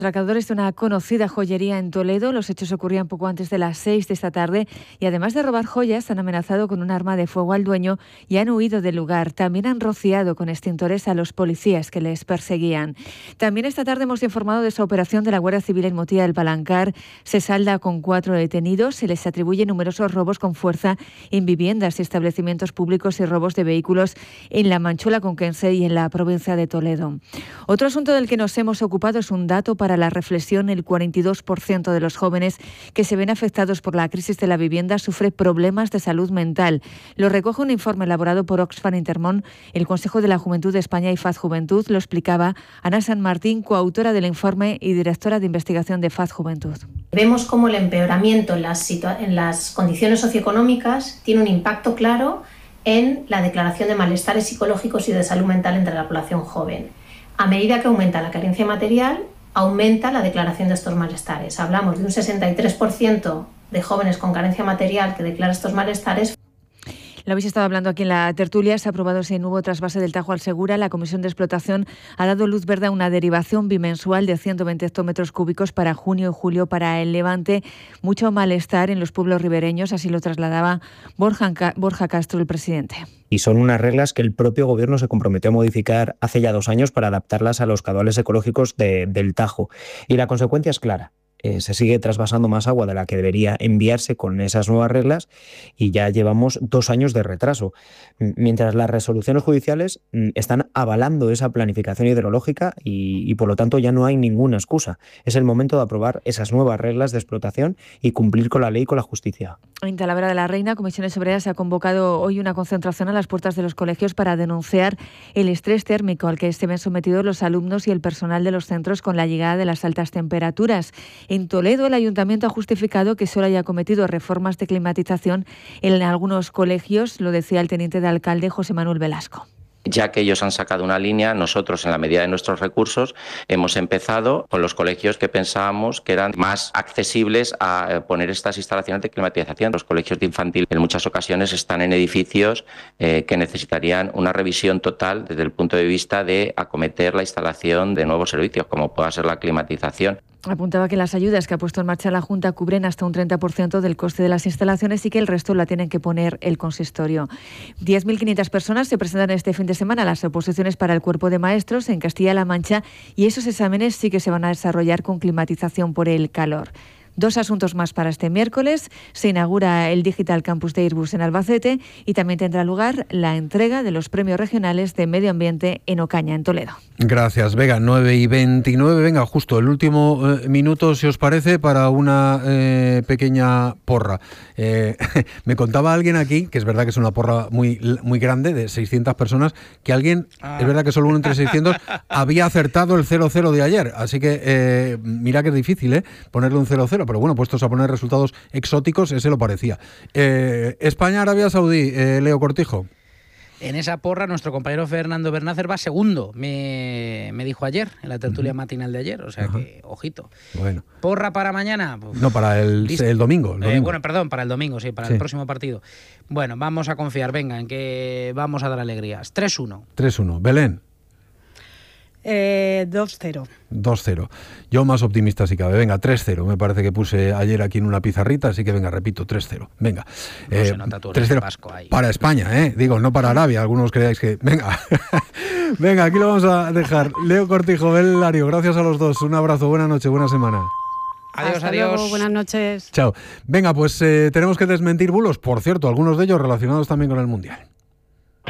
Atracadores de una conocida joyería en Toledo. Los hechos ocurrían poco antes de las 6 de esta tarde y además de robar joyas han amenazado con un arma de fuego al dueño y han huido del lugar. También han rociado con extintores a los policías que les perseguían. También esta tarde hemos informado de esa operación de la Guardia Civil en Motilla del Palancar. Se salda con 4 detenidos. Se les atribuyen numerosos robos con fuerza en viviendas y establecimientos públicos y robos de vehículos en la Manchuela conquense y en la provincia de Toledo. Otro asunto del que nos hemos ocupado es un dato para la reflexión. El 42% de los jóvenes que se ven afectados por la crisis de la vivienda sufre problemas de salud mental. Lo recoge un informe elaborado por Oxfam Intermón, el Consejo de la Juventud de España y FAD Juventud. Lo explicaba Ana San Martín, coautora del informe y directora de investigación de FAD Juventud. Vemos cómo el empeoramiento en las condiciones socioeconómicas tiene un impacto claro en la declaración de malestares psicológicos y de salud mental entre la población joven. A medida que aumenta la carencia material, aumenta la declaración de estos malestares. Hablamos de un 63% de jóvenes con carencia material que declara estos malestares. Lo habéis estado hablando aquí en la tertulia. Se ha aprobado ese nuevo trasvase del Tajo al Segura. La Comisión de Explotación ha dado luz verde a una derivación bimensual de 120 hectómetros cúbicos para junio y julio para el Levante. Mucho malestar en los pueblos ribereños, así lo trasladaba Borja Castro, el presidente. Y son unas reglas que el propio Gobierno se comprometió a modificar hace ya 2 años para adaptarlas a los caudales ecológicos del Tajo. Y la consecuencia es clara. Se sigue trasvasando más agua de la que debería enviarse con esas nuevas reglas y ya llevamos 2 años de retraso. Mientras las resoluciones judiciales están avalando esa planificación hidrológica y por lo tanto ya no hay ninguna excusa. Es el momento de aprobar esas nuevas reglas de explotación y cumplir con la ley y con la justicia. En Talavera de la Reina, Comisiones Obreras ha convocado hoy una concentración a las puertas de los colegios para denunciar el estrés térmico al que se ven sometidos los alumnos y el personal de los centros con la llegada de las altas temperaturas. En Toledo, el Ayuntamiento ha justificado que solo haya cometido reformas de climatización en algunos colegios, lo decía el teniente de alcalde José Manuel Velasco. Ya que ellos han sacado una línea, nosotros, en la medida de nuestros recursos, hemos empezado con los colegios que pensábamos que eran más accesibles a poner estas instalaciones de climatización. Los colegios de infantil en muchas ocasiones están en edificios que necesitarían una revisión total desde el punto de vista de acometer la instalación de nuevos servicios, como pueda ser la climatización. Apuntaba que las ayudas que ha puesto en marcha la Junta cubren hasta un 30% del coste de las instalaciones y que el resto la tienen que poner el consistorio. 10.500 personas se presentan este fin de semana a las oposiciones para el cuerpo de maestros en Castilla-La Mancha y esos exámenes sí que se van a desarrollar con climatización por el calor. 2 asuntos más para este miércoles. Se inaugura el Digital Campus de Airbus en Albacete y también tendrá lugar la entrega de los premios regionales de medio ambiente en Ocaña, en Toledo. Gracias, Vega. 9:29. Venga, justo el último minuto, si os parece, para una pequeña porra. Me contaba alguien aquí, que es verdad que es una porra muy grande, de 600 personas, que alguien, es verdad que solo uno entre 600, había acertado el 0-0 de ayer. Así que mira que es difícil, ponerle un 0-0. Pero bueno, puestos a poner resultados exóticos, ese lo parecía. España-Arabia Saudí, Leo Cortijo. En esa porra, nuestro compañero Fernando Bernácer va segundo, me dijo ayer, en la tertulia matinal de ayer, o sea que, ojito. Bueno. ¿Porra para mañana? No, para el domingo. Bueno, perdón, para el domingo, sí, para el próximo partido. Bueno, vamos a confiar, venga, en que vamos a dar alegrías. 3-1. 3-1. Belén. 2-0. 2-0. Yo más optimista si cabe. Venga, 3-0. Me parece que puse ayer aquí en una pizarrita, así que venga, repito, 3-0. Venga. No se nota tu 3-0 vasco ahí. Para España, digo, no para Arabia. Algunos creáis que... Venga. Venga, aquí lo vamos a dejar. Leo Cortijo, Bel Lario, gracias a los dos. Un abrazo, buena noche, buena semana. Adiós, Hasta luego, buenas noches. Chao. Venga, pues tenemos que desmentir bulos, por cierto, algunos de ellos relacionados también con el Mundial.